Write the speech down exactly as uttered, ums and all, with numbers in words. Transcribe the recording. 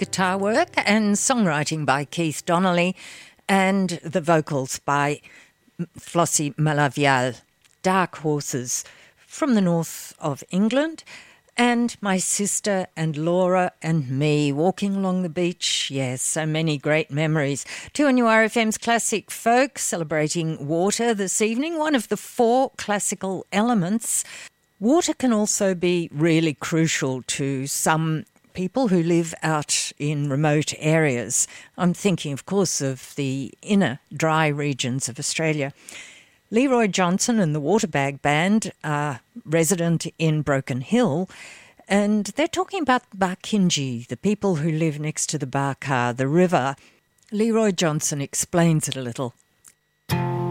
guitar work and songwriting by Keith Donnelly, and the vocals by Flossie Malavial. Dark Horses from the north of England, and my sister and Laura and me walking along the beach. Yes, so many great memories. two N U R F M's Classic Folk celebrating water this evening, one of the four classical elements. Water can also be really crucial to some people who live out in remote areas. I'm thinking, of course, of the inner dry regions of Australia. Leroy Johnson and the Waterbag Band are resident in Broken Hill, and they're talking about Barkinji, the people who live next to the Barkar, the river. Leroy Johnson explains it a little.